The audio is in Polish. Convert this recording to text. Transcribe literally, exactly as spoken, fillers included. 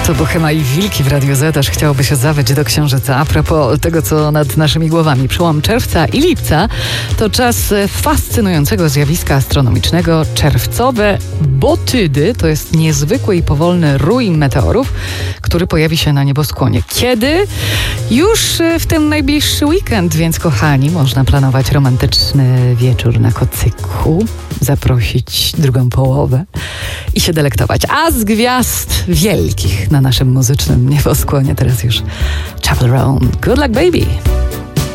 To Bohema i wilki w Radiu Z. Aż chciałoby się zawyć do Księżyca. A propos tego, co nad naszymi głowami. Przełom czerwca i lipca to czas fascynującego zjawiska astronomicznego. Czerwcowe botydy to jest niezwykły i powolny rój meteorów, który pojawi się na nieboskłonie. Kiedy? Już w ten najbliższy weekend, więc kochani, można planować romantyczny wieczór na kocyku, zaprosić drugą połowę i się delektować. A z gwiazd wielkich na naszym muzycznym nieboskłonie teraz już Chappell Roan. Good luck, baby!